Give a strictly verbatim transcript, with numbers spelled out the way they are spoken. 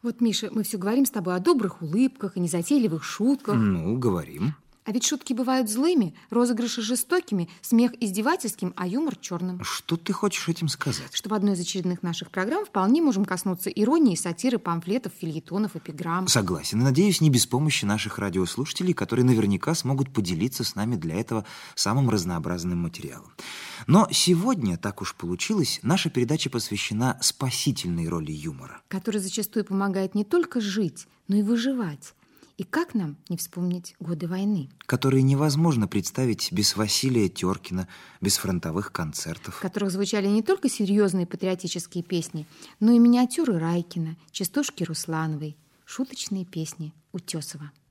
Вот, Миша, мы все говорим с тобой о добрых улыбках и незатейливых шутках. Ну, говорим. А ведь шутки бывают злыми, розыгрыши жестокими, смех издевательским, а юмор черным. Что ты хочешь этим сказать? Что в одной из очередных наших программ вполне можем коснуться иронии, сатиры, памфлетов, фельетонов, эпиграмм. Согласен. И, надеюсь, не без помощи наших радиослушателей, которые наверняка смогут поделиться с нами для этого самым разнообразным материалом. Но сегодня, так уж получилось, наша передача посвящена спасительной роли юмора. Который зачастую помогает не только жить, но и выживать. И как нам не вспомнить годы войны? Которые невозможно представить без Василия Теркина, без фронтовых концертов. В которых звучали не только серьезные патриотические песни, но и миниатюры Райкина, частушки Руслановой, шуточные песни Утесова.